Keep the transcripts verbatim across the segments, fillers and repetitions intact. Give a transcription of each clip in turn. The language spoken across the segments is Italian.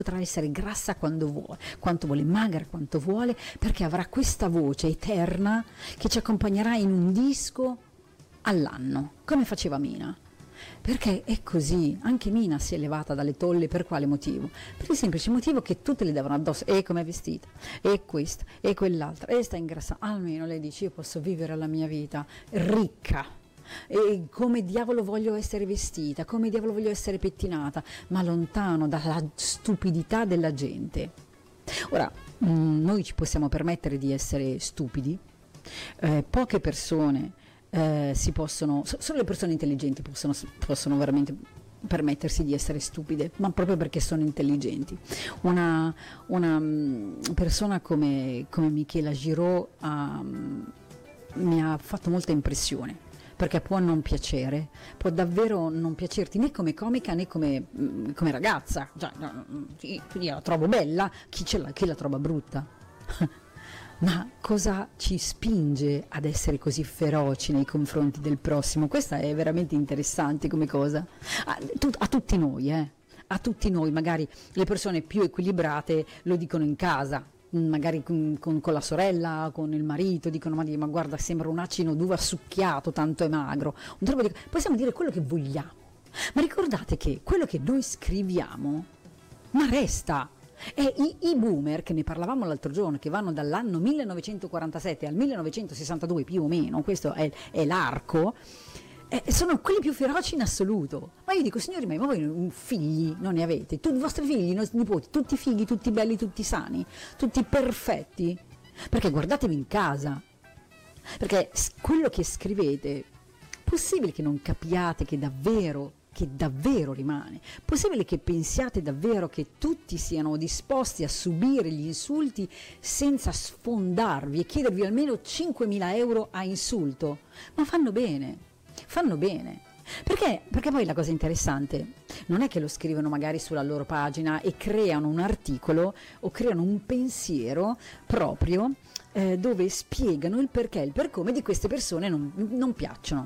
potrà essere grassa quando vuole, quanto vuole, magra quanto vuole, perché avrà questa voce eterna che ci accompagnerà in un disco all'anno, come faceva Mina. Perché è così, anche Mina si è levata dalle tolle. Per quale motivo? Per il semplice motivo che tutte le davano addosso, e com'è vestita, e questa, e quell'altra, e sta ingrassando. Almeno lei dice: io posso vivere la mia vita ricca, e come diavolo voglio essere vestita, come diavolo voglio essere pettinata, ma lontano dalla stupidità della gente. Ora, mh, noi ci possiamo permettere di essere stupidi, eh, poche persone eh, si possono, so- solo le persone intelligenti possono, possono veramente permettersi di essere stupide, ma proprio perché sono intelligenti. Una, una mh, persona come, come Michela Giraud ha, mi ha fatto molta impressione, perché può non piacere, può davvero non piacerti né come comica né come, come ragazza. Cioè, io la trovo bella, chi, ce l'ha, chi la trova brutta? Ma cosa ci spinge ad essere così feroci nei confronti del prossimo? Questa è veramente interessante come cosa. A, a tutti noi, eh? A tutti noi, magari le persone più equilibrate lo dicono in casa, magari con, con, con la sorella, con il marito, dicono: ma, ma guarda, sembra un acino d'uva succhiato, tanto è magro. Un di... Possiamo dire quello che vogliamo, ma ricordate che quello che noi scriviamo, ma resta. E i, i boomer, che ne parlavamo l'altro giorno, che vanno dall'anno millenovecentoquarantasette al millenovecentosessantadue più o meno, questo è, è l'arco, Eh, sono quelli più feroci in assoluto. Ma io dico: signori miei, ma voi figli non ne avete? Tutti i vostri figli, i nostri nipoti, tutti fighi, tutti belli, tutti sani, tutti perfetti? Perché guardatevi in casa, perché quello che scrivete, possibile che non capiate che davvero, che davvero rimane? Possibile che pensiate davvero che tutti siano disposti a subire gli insulti senza sfondarvi e chiedervi almeno cinquemila euro a insulto? Ma fanno bene. Fanno bene, perché, perché poi la cosa interessante non è che lo scrivono magari sulla loro pagina e creano un articolo o creano un pensiero proprio eh, dove spiegano il perché e il per come di queste persone non, non piacciono,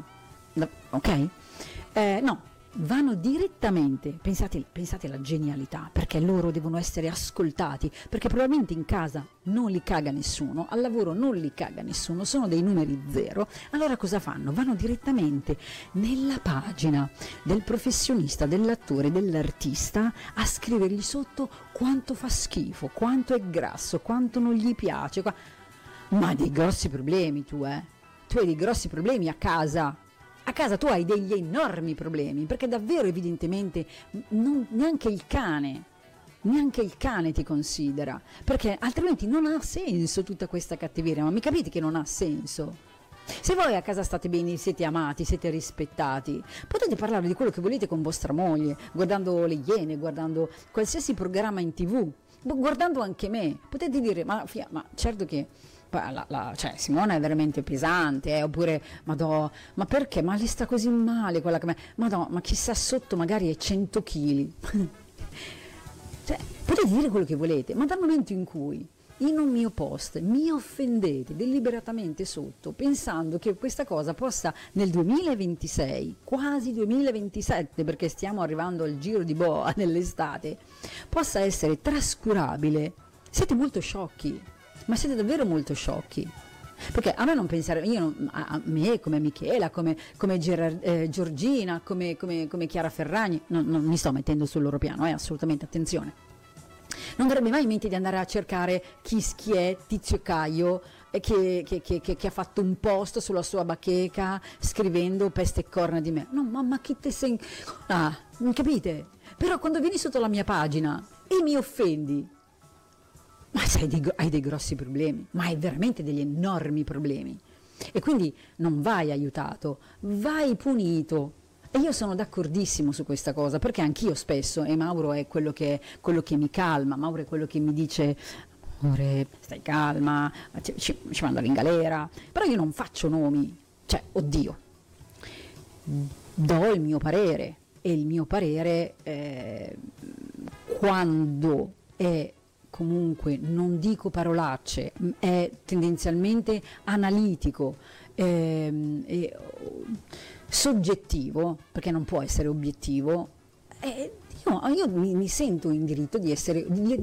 ok? Eh, no, vanno direttamente, pensate, pensate alla genialità, perché loro devono essere ascoltati, perché probabilmente in casa non li caga nessuno, al lavoro non li caga nessuno, sono dei numeri zero. Allora cosa fanno? Vanno direttamente nella pagina del professionista, dell'attore, dell'artista a scrivergli sotto quanto fa schifo, quanto è grasso, quanto non gli piace. Qua... Ma dei grossi problemi tu, eh? Tu hai dei grossi problemi a casa. A casa tu hai degli enormi problemi, perché davvero evidentemente non, neanche il cane, neanche il cane ti considera, perché altrimenti non ha senso tutta questa cattiveria, ma mi capite che non ha senso? Se voi a casa state bene, siete amati, siete rispettati, potete parlare di quello che volete con vostra moglie, guardando le Iene, guardando qualsiasi programma in tv, guardando anche me, potete dire: ma, fia, ma certo che... La, la, cioè Simona è veramente pesante, eh, oppure madò, ma perché? Ma le sta così male quella che me... Madò, ma chissà sotto magari è cento chili. Cioè, potete dire quello che volete, ma dal momento in cui in un mio post mi offendete deliberatamente sotto, pensando che questa cosa possa nel duemilaventisei, quasi duemilaventisette, perché stiamo arrivando al giro di boa nell'estate, possa essere trascurabile, siete molto sciocchi. Ma siete davvero molto sciocchi, perché a me non pensare, io non, a, a me come Michela, come, come Gerard, eh, Giorgina, come, come, come Chiara Ferragni, non, non mi sto mettendo sul loro piano, eh, assolutamente, attenzione, non verrebbe mai in mente di andare a cercare chi, chi è Tizio Caio eh, che, che, che, che, che ha fatto un post sulla sua bacheca scrivendo peste e corna di me. No, ma, ma chi te sei... Ah, non capite? Però quando vieni sotto la mia pagina e mi offendi, ma hai dei, hai dei grossi problemi, ma hai veramente degli enormi problemi, e quindi non vai aiutato, vai punito. E io sono d'accordissimo su questa cosa, perché anch'io spesso, e Mauro è quello che, quello che mi calma, Mauro è quello che mi dice: amore, stai calma, ci, ci, ci mandano in galera, però io non faccio nomi, cioè, oddio, do il mio parere, e il mio parere eh, quando è comunque, non dico parolacce, è tendenzialmente analitico, ehm, e soggettivo, perché non può essere obiettivo, eh, io, io mi, mi sento in diritto di essere, di,